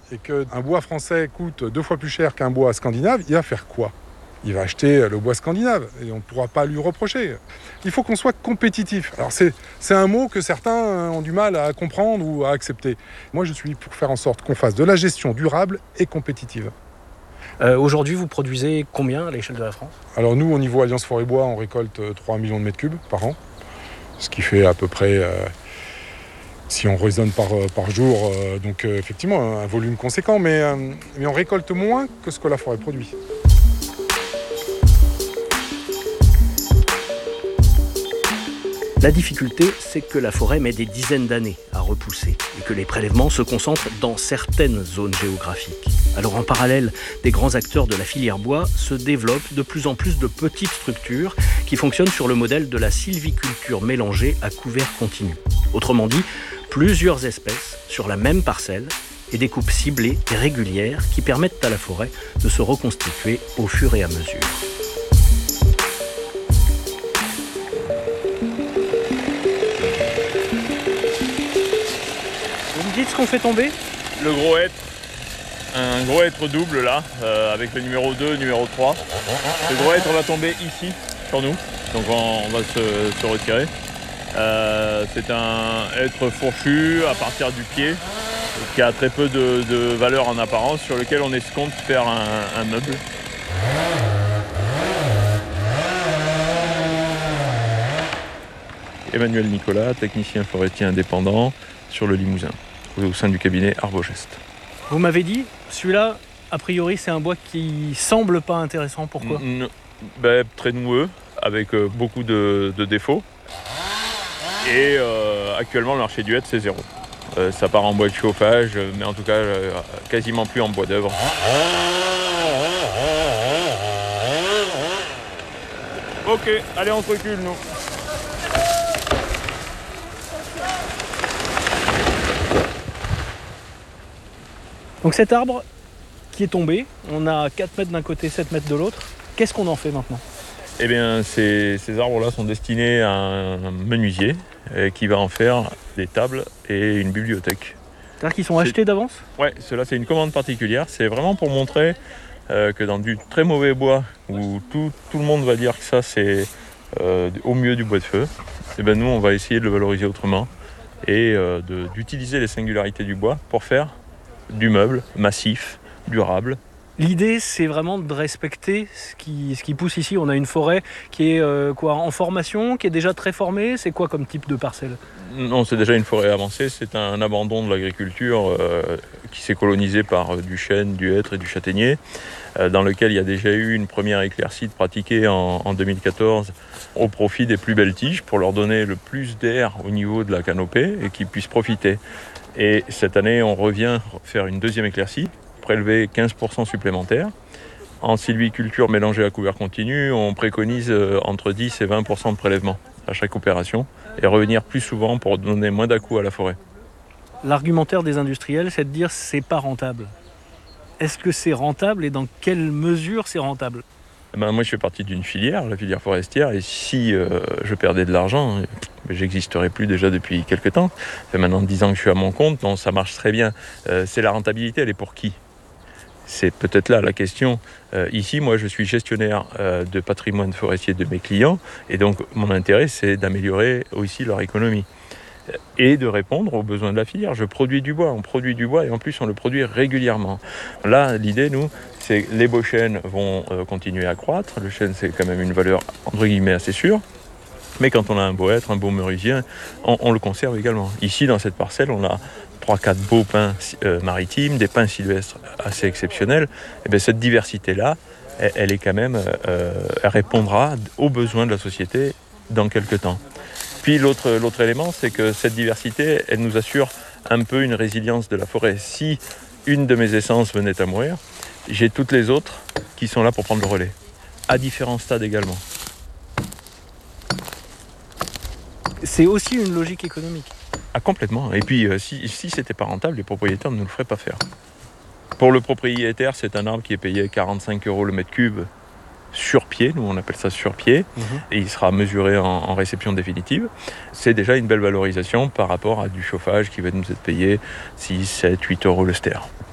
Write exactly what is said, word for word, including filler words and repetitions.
et qu'un bois français coûte deux fois plus cher qu'un bois scandinave, il va faire quoi ? Il va acheter le bois scandinave et on ne pourra pas lui reprocher. Il faut qu'on soit compétitif. Alors c'est, c'est un mot que certains ont du mal à comprendre ou à accepter. Moi, je suis pour faire en sorte qu'on fasse de la gestion durable et compétitive. Euh, aujourd'hui, vous produisez combien à l'échelle de la France ? Alors nous, au niveau Alliance Forêt Bois, on récolte trois millions de mètres cubes par an, ce qui fait à peu près, euh, si on raisonne par, par jour, euh, donc euh, effectivement un volume conséquent, mais, euh, mais on récolte moins que ce que la forêt produit. La difficulté, c'est que la forêt met des dizaines d'années à repousser et que les prélèvements se concentrent dans certaines zones géographiques. Alors en parallèle, des grands acteurs de la filière bois se développent de plus en plus de petites structures qui fonctionnent sur le modèle de la sylviculture mélangée à couvert continu. Autrement dit, plusieurs espèces sur la même parcelle et des coupes ciblées et régulières qui permettent à la forêt de se reconstituer au fur et à mesure. Vous me dites ce qu'on fait tomber ? Le gros hêtre, un gros hêtre double là, euh, avec le numéro deux, numéro trois. Le gros hêtre va tomber ici, sur nous, donc on, on va se, se retirer. Euh, c'est un hêtre fourchu à partir du pied, qui a très peu de, de valeur en apparence, sur lequel on escompte faire un, un meuble. Emmanuel Nicolas, technicien forestier indépendant sur le Limousin, au sein du cabinet Arbogest. Vous m'avez dit, celui-là, a priori, c'est un bois qui semble pas intéressant. Pourquoi ? N- ben, très noueux, avec euh, beaucoup de, de défauts. Et euh, actuellement, le marché du hêtre, c'est zéro. Euh, ça part en bois de chauffage, mais en tout cas, euh, quasiment plus en bois d'œuvre. Ok, allez, on se recule, nous. Donc cet arbre qui est tombé, on a quatre mètres d'un côté, sept mètres de l'autre. Qu'est-ce qu'on en fait maintenant ? Eh bien, ces, ces arbres-là sont destinés à un menuisier euh, qui va en faire des tables et une bibliothèque. C'est-à-dire qu'ils sont achetés d'avance ? Ouais, cela c'est une commande particulière. C'est vraiment pour montrer euh, que dans du très mauvais bois, où tout, tout le monde va dire que ça c'est euh, au mieux du bois de feu, eh ben, nous on va essayer de le valoriser autrement et euh, de, d'utiliser les singularités du bois pour faire du meuble massif, durable. L'idée, c'est vraiment de respecter ce qui, ce qui pousse ici. On a une forêt qui est euh, quoi, en formation, qui est déjà très formée. C'est quoi comme type de parcelle ? Non, c'est déjà une forêt avancée. C'est un abandon de l'agriculture euh, qui s'est colonisé par euh, du chêne, du hêtre et du châtaignier, euh, dans lequel il y a déjà eu une première éclaircie pratiquée en, en deux mille quatorze au profit des plus belles tiges pour leur donner le plus d'air au niveau de la canopée et qu'ils puissent profiter. Et cette année, on revient faire une deuxième éclaircie, prélever quinze pour cent supplémentaires. En sylviculture mélangée à couvert continu, on préconise entre dix et vingt pour cent de prélèvement à chaque opération et revenir plus souvent pour donner moins d'à-coups à la forêt. L'argumentaire des industriels, c'est de dire c'est pas rentable. Est-ce que c'est rentable et dans quelle mesure c'est rentable ? Ben, moi, je fais partie d'une filière, la filière forestière, et si euh, je perdais de l'argent, j'existerais plus déjà depuis quelques temps. Ça fait maintenant dix ans que je suis à mon compte, donc ça marche très bien. Euh, c'est la rentabilité, elle est pour qui ? C'est peut-être là la question. Euh, ici, moi, je suis gestionnaire euh, de patrimoine forestier de mes clients, et donc mon intérêt, c'est d'améliorer aussi leur économie et de répondre aux besoins de la filière. Je produis du bois, on produit du bois, et en plus, on le produit régulièrement. Là, l'idée, nous, c'est que les beaux chênes vont euh, continuer à croître. Le chêne, c'est quand même une valeur, entre guillemets, assez sûre. Mais quand on a un beau hêtre, un beau meurusien, on, on le conserve également. Ici, dans cette parcelle, on a trois quatre beaux pins euh, maritimes, des pins sylvestres assez exceptionnels. Et bien, cette diversité-là, elle, elle est quand même, euh, elle répondra aux besoins de la société dans quelques temps. Puis l'autre, l'autre élément, c'est que cette diversité, elle nous assure un peu une résilience de la forêt. Si une de mes essences venait à mourir, j'ai toutes les autres qui sont là pour prendre le relais, à différents stades également. C'est aussi une logique économique. Ah, complètement. Et puis, euh, si, si c'était pas rentable, les propriétaires ne nous le feraient pas faire. Pour le propriétaire, c'est un arbre qui est payé quarante-cinq euros le mètre cube sur pied, nous on appelle ça sur pied, mmh. et il sera mesuré en, en réception définitive. C'est déjà une belle valorisation par rapport à du chauffage qui va nous être payé six, sept, huit euros le stère.